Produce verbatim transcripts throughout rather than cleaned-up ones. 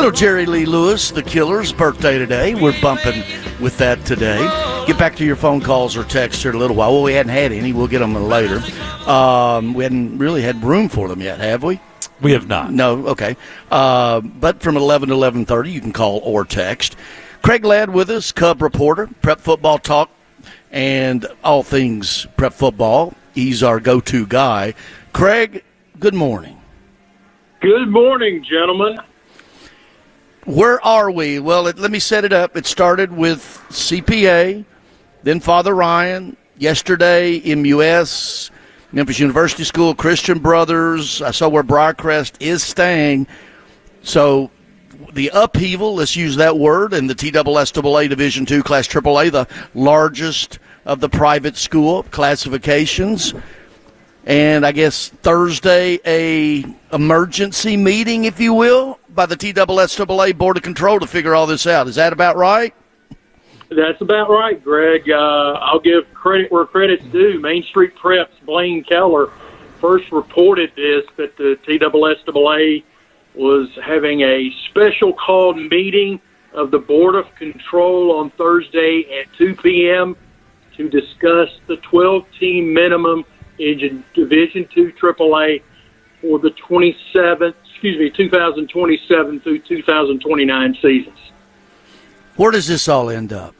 Little Jerry Lee Lewis, the Killer's birthday today. We're bumping with that today. Get back to your phone calls or texts here in a little while. Well, we hadn't had any. We'll get them later. Um, we hadn't really had room for them yet, have we? We have not. No, okay. Uh, but from eleven to eleven thirty, you can call or text. Craig Ladd with us, Cub reporter, Prep Football Talk, and all things Prep Football. He's our go-to guy. Craig, good morning. Good morning, gentlemen. Where are we? Well, it, let me set it up. It started with C P A, then Father Ryan, yesterday M U S, Memphis University School, Christian Brothers. I saw where Briarcrest is staying. So the upheaval, let's use that word, in the T S S A A Division two Class triple A, the largest of the private school classifications. And I guess Thursday, a emergency meeting, if you will, by the T S S A A Board of Control to figure all this out. Is that about right? That's about right, Greg. Uh, I'll give credit where credit's due. Main Street Prep's Blaine Keller first reported this, that the T S S A A was having a special called meeting of the Board of Control on Thursday at two p.m. to discuss the twelve-team minimum in Division two triple A for the twenty-seven, excuse me, two thousand twenty-seven through two thousand twenty-nine seasons. Where does this all end up?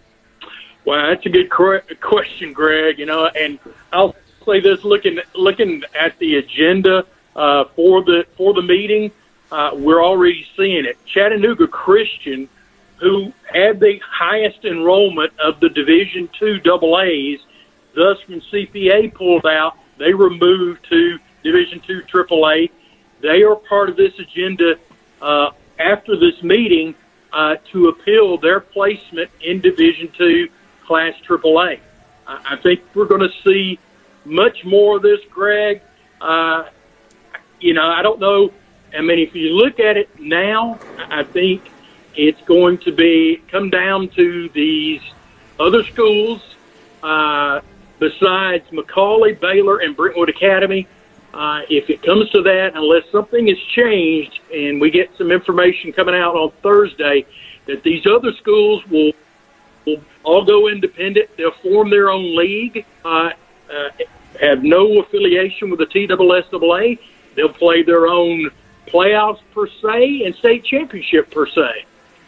Well, that's a good question, Greg. You know, and I'll say this: looking looking at the agenda uh, for the for the meeting, uh, we're already seeing it. Chattanooga Christian, who had the highest enrollment of the Division two double A's, thus when C P A pulled out, they removed to Division two triple A. They are part of this agenda uh, after this meeting uh, to appeal their placement in Division two Class triple A. I, I think we're going to see much more of this, Greg. Uh, you know, I don't know. I mean, if you look at it now, I think it's going to be come down to these other schools, uh, besides McCallie, Baylor, and Brentwood Academy. Uh, if it comes to that, unless something has changed and we get some information coming out on Thursday, that these other schools will, will all go independent. They'll form their own league, uh, uh, have no affiliation with the T S S A A. They'll play their own playoffs per se and state championship per se.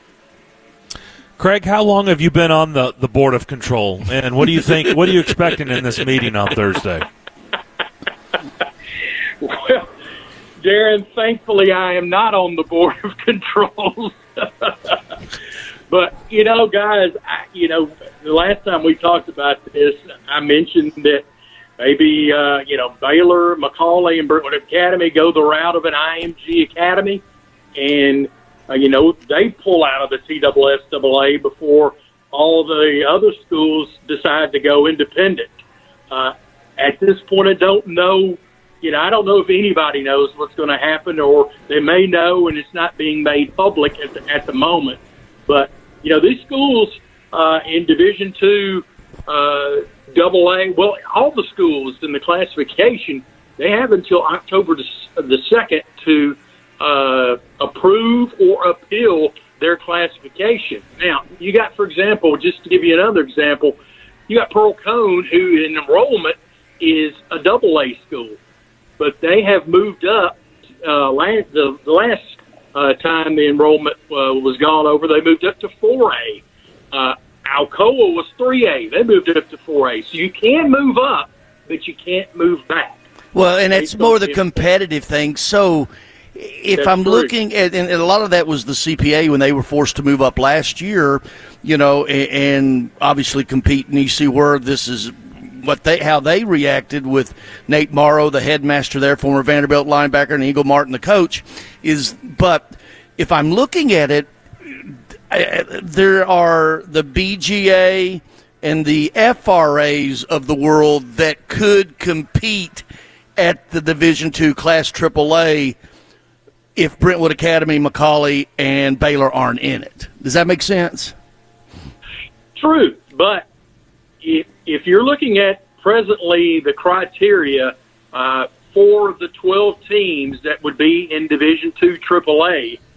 Craig, how long have you been on the, the Board of Control, and what do you think? What are you expecting in this meeting on Thursday? Well, Darren, thankfully I am not on the Board of Control. But, you know, guys, I, you know, the last time we talked about this, I mentioned that maybe, uh, you know, Baylor, McCallie, and Brentwood Academy go the route of an I M G Academy, and Uh, you know, they pull out of the T S S A A before all the other schools decide to go independent. Uh, at this point, I don't know, you know, I don't know if anybody knows what's going to happen, or they may know and it's not being made public at the, at the moment. But, you know, these schools uh, in Division two, uh, double A, well, all the schools in the classification, they have until October the second to Uh, approve or appeal their classification. Now, you got, for example, just to give you another example, you got Pearl Cone, who in enrollment is a double A school, but they have moved up. Uh, last, the, the last uh, time the enrollment uh, was gone over, they moved up to four A. Uh, Alcoa was three A. They moved up to four A. So you can move up, but you can't move back. Well, and it's more the competitive thing. So if That's I'm true. looking at, and a lot of that was the C P A when they were forced to move up last year, you know, and, and obviously compete. And you see where this is, what they, how they reacted with Nate Morrow, the headmaster there, former Vanderbilt linebacker, and Eagle Martin, the coach. Is, but if I'm looking at it, there are the B G A and the F R As of the world that could compete at the Division two Class triple A if Brentwood Academy, McCallie, and Baylor aren't in it. Does that make sense? True, but if, if you're looking at presently the criteria uh, for the twelve teams that would be in Division two triple A,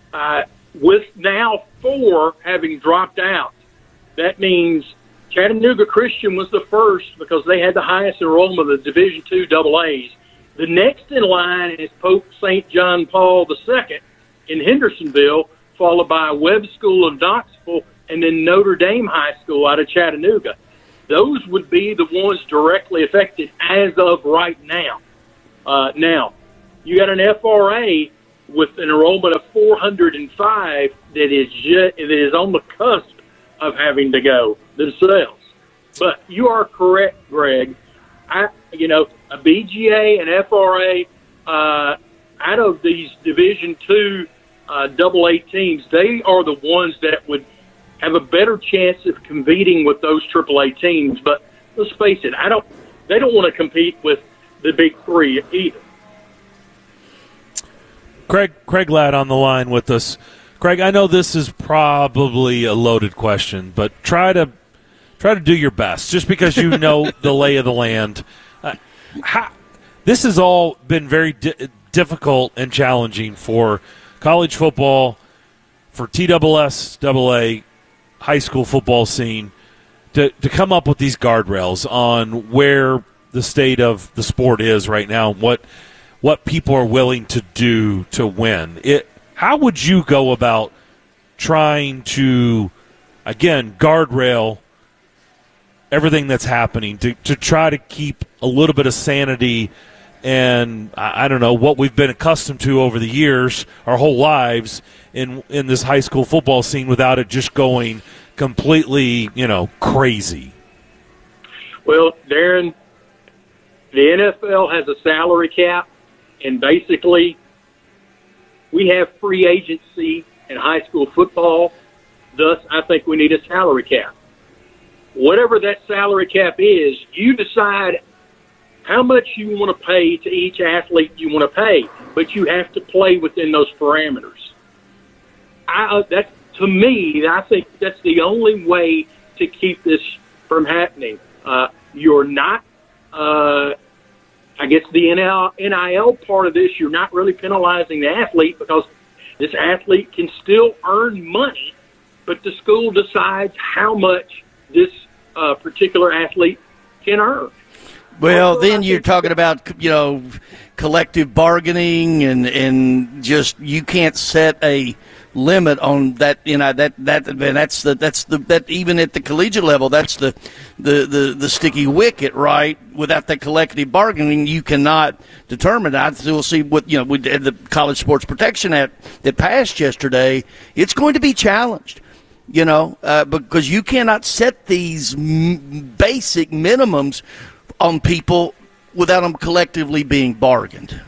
uh, with now four having dropped out, that means Chattanooga Christian was the first because they had the highest enrollment of the Division two double A's. The next in line is Pope Saint John Paul the Second in Hendersonville, followed by Webb School of Knoxville, and then Notre Dame High School out of Chattanooga. Those would be the ones directly affected as of right now. Uh, now, you got an F R A with an enrollment of four hundred five that is just, that is on the cusp of having to go themselves. But you are correct, Greg. I, you know, a B G A and F R A, uh, out of these Division two uh, double A teams, they are the ones that would have a better chance of competing with those triple A teams. But let's face it, I don't. They don't want to compete with the big three either. Craig, Craig Ladd on the line with us. Craig, I know this is probably a loaded question, but try to try to do your best, just because you know the lay of the land. Uh, how, this has all been very di- difficult and challenging for college football, for T S S, double A, high school football scene, to, to come up with these guardrails on where the state of the sport is right now, what what people are willing to do to win. It. How would you go about trying to, again, guardrail everything that's happening, to, to try to keep a little bit of sanity and, I, I don't know, what we've been accustomed to over the years, our whole lives, in in this high school football scene without it just going completely, you know, crazy? Well, Darren, the N F L has a salary cap, and basically we have free agency in high school football. Thus, I think we need a salary cap. Whatever that salary cap is, you decide how much you want to pay to each athlete you want to pay, but you have to play within those parameters. I, uh, that's, to me, I think that's the only way to keep this from happening. Uh, you're not, uh, I guess the N I L part of this, you're not really penalizing the athlete because this athlete can still earn money, but the school decides how much this uh, particular athlete can earn. Well, also, then you're talking about, you know, collective bargaining and, and just you can't set a limit on that. You know, that that that's the that's the that even at the collegiate level, that's the the the, the sticky wicket, right? Without that collective bargaining, you cannot determine. I will see what you know. We did the College Sports Protection Act that passed yesterday. It's going to be challenged. You know, uh, because you cannot set these m- basic minimums on people without them collectively being bargained.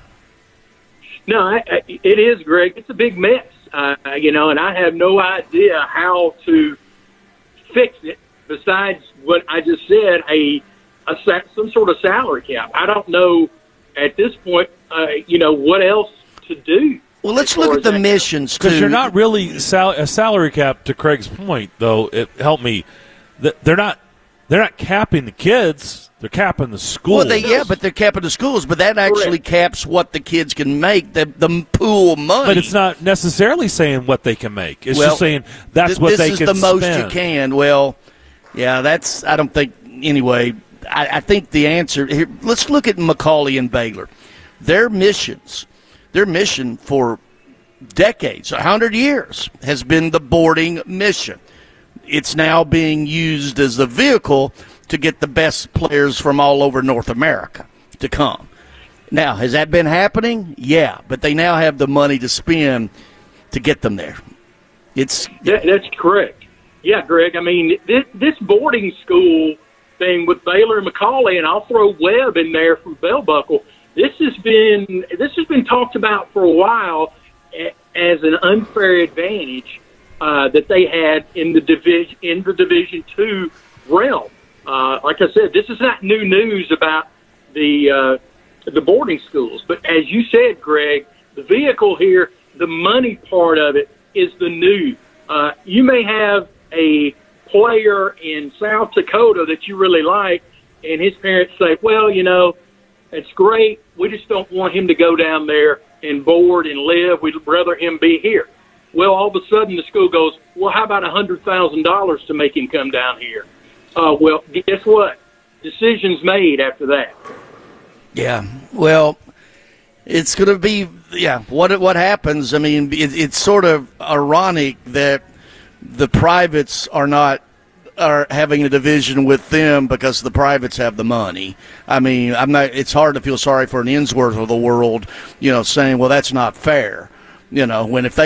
No, I, I, it is, Greg. It's a big mess, uh, you know, and I have no idea how to fix it besides what I just said, a, a some sort of salary cap. I don't know at this point, uh, you know, what else to do. Well, let's look at the missions, too. Because you're not really sal- a salary cap, to Craig's point, though. It helped me. They're not, they're not capping the kids. They're capping the schools. Well, they, yeah, but they're capping the schools. But that actually Correct. caps what the kids can make, the, the pool of money. But it's not necessarily saying what they can make. It's well, just saying that's th- what they can spend. This is the most you can. Well, yeah, that's – I don't think – anyway, I, I think the answer – here. Let's look at McCallie and Baylor. Their missions, their mission for decades, one hundred years, has been the boarding mission. It's now being used as the vehicle to get the best players from all over North America to come. Now, has that been happening? Yeah, but they now have the money to spend to get them there. It's that, That's correct. Yeah, Greg, I mean, this, this boarding school thing with Baylor and McCallie, and I'll throw Webb in there from Bell Buckle, this has been this has been talked about for a while as an unfair advantage uh, that they had in the division in the Division Two realm. Uh, like I said, this is not new news about the uh, the boarding schools. But as you said, Greg, the vehicle here, the money part of it is the new. Uh, you may have a player in South Dakota that you really like, and his parents say, well, you know, it's great. We just don't want him to go down there and board and live. We'd rather him be here. Well, all of a sudden the school goes, well, how about one hundred thousand dollars to make him come down here? Uh, well, guess what? Decisions made after that. Yeah, well, it's going to be, yeah, what what happens, I mean, it, it's sort of ironic that the privates are not are having a division with them because the privates have the money. I mean, I'm not. It's hard to feel sorry for an Ainsworth of the world, you know, saying, well, that's not fair, you know, when if they